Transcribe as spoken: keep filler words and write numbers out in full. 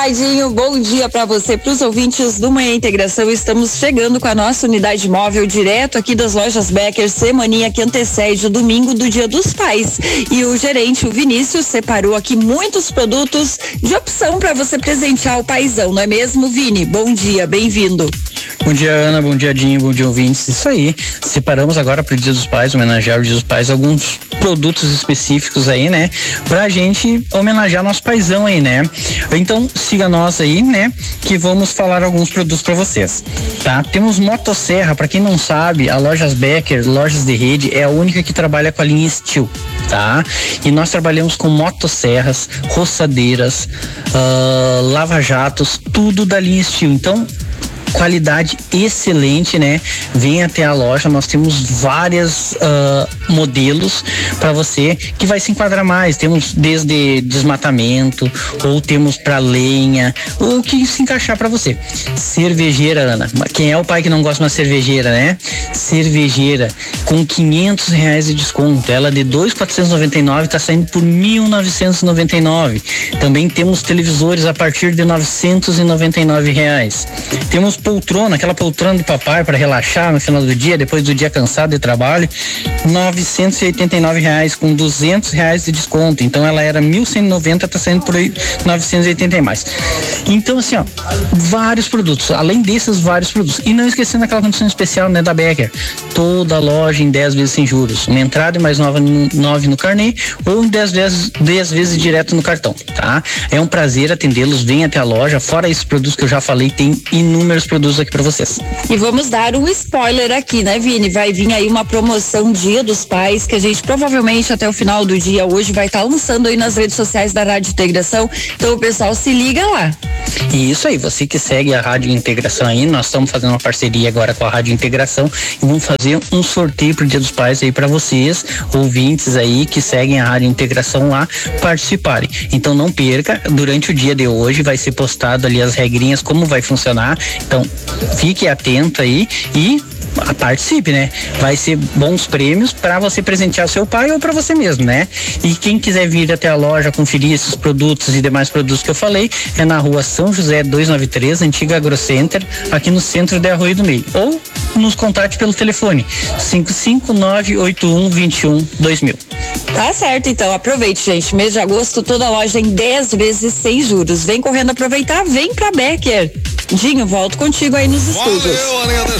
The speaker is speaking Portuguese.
Olá, Dinho, bom dia para você, para os ouvintes do Manhã Integração. Estamos chegando com a nossa unidade móvel direto aqui das lojas Becker, semaninha que antecede o domingo do Dia dos Pais. E o gerente, o Vinícius, separou aqui muitos produtos de opção para você presentear o paizão, não é mesmo, Vini? Bom dia, bem-vindo. Bom dia, Ana, bom dia, Dinho, bom dia, ouvintes. Isso aí, separamos agora para o Dia dos Pais, homenagear o Dia dos Pais, alguns produtos específicos aí, né? Pra gente homenagear nosso paizão aí, né? Então, siga nós aí, né? Que vamos falar alguns produtos para vocês, tá? Temos motosserra, para quem não sabe, a Lojas Becker, lojas de rede, é a única que trabalha com a linha Steel, tá? E nós trabalhamos com motosserras, roçadeiras, uh, lava-jatos, tudo da linha Steel. Então, qualidade excelente, né? Vem até a loja, nós temos vários uh, modelos para você que vai se enquadrar mais. Temos desde desmatamento, ou temos para lenha, ou o que se encaixar para você. Cervejeira, Ana, quem é o pai que não gosta de uma cervejeira, né? Cervejeira com quinhentos reais de desconto, ela de dois mil quatrocentos e noventa e nove tá saindo por mil novecentos e noventa e nove. Também temos televisores a partir de novecentos e noventa e nove reais. Temos poltrona, aquela poltrona de papai para relaxar no final do dia, depois do dia cansado de trabalho, novecentos e oitenta e nove reais com duzentos reais de desconto. Então ela era mil cento e noventa, tá saindo por novecentos e oitenta e mais. Então assim, ó, vários produtos, além desses vários produtos. E não esquecendo aquela condição especial, né, da Becker. Toda loja em dez vezes sem juros. Uma entrada e mais nove no, nove no carnê ou em dez vezes, dez vezes direto no cartão, tá? É um prazer atendê-los, vem até a loja. Fora esses produtos que eu já falei, tem inúmeros produtos aqui para vocês. E vamos dar um spoiler aqui, né, Vini? Vai vir aí uma promoção Dia dos Pais, que a gente provavelmente até o final do dia hoje vai estar tá lançando aí nas redes sociais da Rádio Integração. Então o pessoal se liga lá. E isso aí, você que segue a Rádio Integração aí, nós estamos fazendo uma parceria agora com a Rádio Integração e vamos fazer um sorteio pro Dia dos Pais aí para vocês, ouvintes aí que seguem a Rádio Integração lá, participarem. Então não perca, durante o dia de hoje vai ser postado ali as regrinhas, como vai funcionar. Então fique atento aí e participe, né? Vai ser bons prêmios para você presentear seu pai ou para você mesmo, né? E quem quiser vir até a loja conferir esses produtos e demais produtos que eu falei, é na rua São José duzentos e noventa e três, antiga AgroCenter, aqui no centro de Arroio do Meio. Ou nos contate pelo telefone cinco cinco nove oito um dois um dois mil. Tá certo, então aproveite, gente. Mês de agosto, toda a loja em dez vezes sem juros. Vem correndo aproveitar, vem pra Becker. Dinho, volto contigo aí nos estúdios. Valeu,